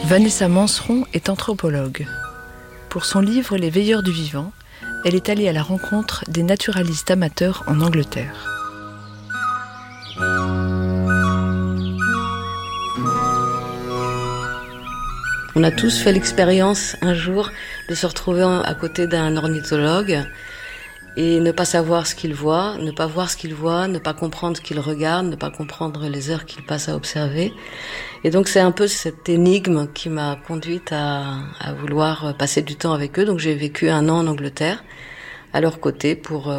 Vanessa Manseron est anthropologue. Pour son livre « Les veilleurs du vivant », elle est allée à la rencontre des naturalistes amateurs en Angleterre. On a tous fait l'expérience un jour de se retrouver à côté d'un ornithologue et ne pas savoir ce qu'il voit, ne pas voir ce qu'il voit, ne pas comprendre ce qu'il regarde, ne pas comprendre les heures qu'il passe à observer. Et donc c'est un peu cette énigme qui m'a conduite à vouloir passer du temps avec eux. Donc j'ai vécu 1 an en Angleterre à leur côté pour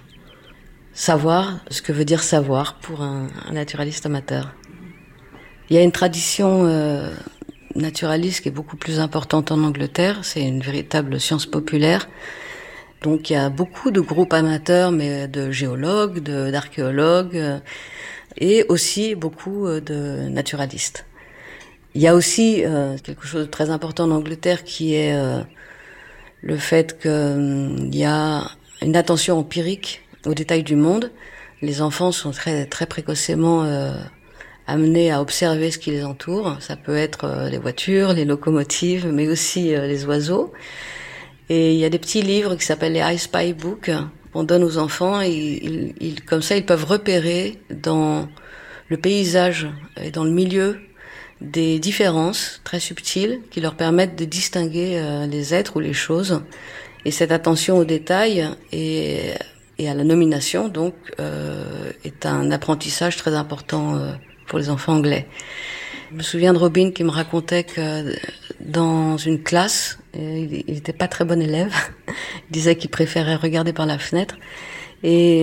savoir ce que veut dire savoir pour un naturaliste amateur. Il y a une tradition naturaliste qui est beaucoup plus importante en Angleterre, c'est une véritable science populaire. Donc il y a beaucoup de groupes amateurs, mais de géologues, d'archéologues, et aussi beaucoup de naturalistes. Il y a aussi quelque chose de très important en Angleterre qui est le fait qu'il y a une attention empirique aux détails du monde. Les enfants sont très précocement amenés à observer ce qui les entoure. Ça peut être les voitures, les locomotives, mais aussi les oiseaux. Et il y a des petits livres qui s'appellent les I Spy Books qu'on donne aux enfants et comme ça ils peuvent repérer dans le paysage et dans le milieu des différences très subtiles qui leur permettent de distinguer les êtres ou les choses. Et cette attention aux détails et à la nomination donc est un apprentissage très important pour les enfants anglais. Je me souviens de Robin qui me racontait que dans une classe, il n'était pas très bon élève, il disait qu'il préférait regarder par la fenêtre, et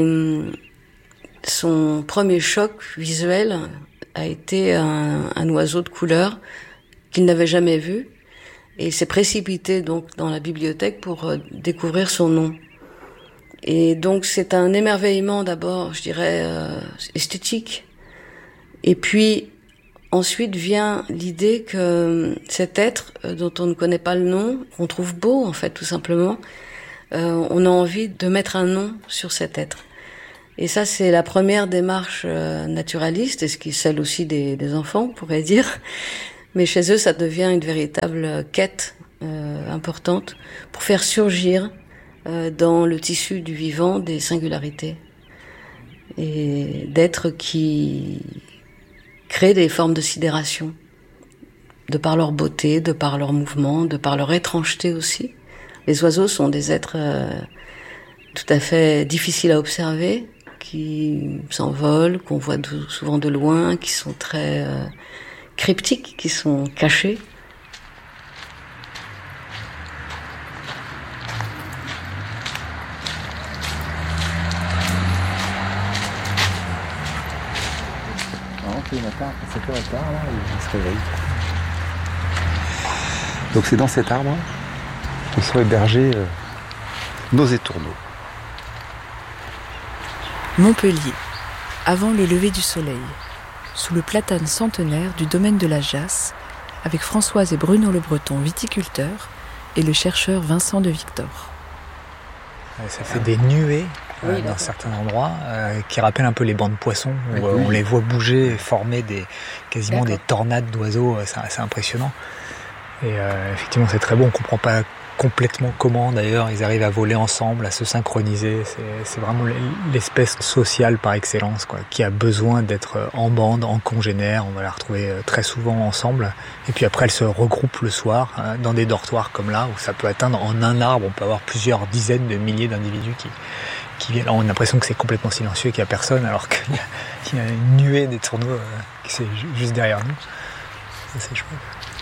son premier choc visuel a été un oiseau de couleur qu'il n'avait jamais vu, et il s'est précipité donc dans la bibliothèque pour découvrir son nom. Et donc c'est un émerveillement d'abord, je dirais, esthétique, et puis ensuite vient l'idée que cet être dont on ne connaît pas le nom, qu'on trouve beau en fait tout simplement, on a envie de mettre un nom sur cet être. Et ça c'est la première démarche naturaliste, et ce qui est celle aussi des enfants on pourrait dire. Mais chez eux ça devient une véritable quête importante pour faire surgir dans le tissu du vivant des singularités et d'êtres qui créent des formes de sidération, de par leur beauté, de par leur mouvement, de par leur étrangeté aussi. Les oiseaux sont des êtres tout à fait difficiles à observer, qui s'envolent, qu'on voit souvent de loin, qui sont très cryptiques, qui sont cachés. Le matin, à 7h15, là, il se réveille. Donc c'est dans cet arbre que sont hébergés nos étourneaux. Montpellier, avant le lever du soleil, sous le platane centenaire du domaine de la Jasse, avec Françoise et Bruno Le Breton, viticulteurs, et le chercheur Vincent de Victor. Ça fait des nuées dans certains endroits qui rappellent un peu les bancs de poissons où on les voit bouger et former quasiment des tornades d'oiseaux. C'est assez impressionnant. Et effectivement, c'est très bon. On ne comprend pas complètement comment, d'ailleurs, ils arrivent à voler ensemble, à se synchroniser. C'est vraiment l'espèce sociale par excellence, quoi, qui a besoin d'être en bande, en congénère. On va la retrouver très souvent ensemble. Et puis après, elle se regroupe le soir dans des dortoirs comme là, où ça peut atteindre en un arbre. On peut avoir plusieurs dizaines de milliers d'individus qui viennent. Alors, on a l'impression que c'est complètement silencieux, qu'il n'y a personne, alors qu'il y a une nuée d'étourneaux qui c'est juste derrière nous. C'est chouette.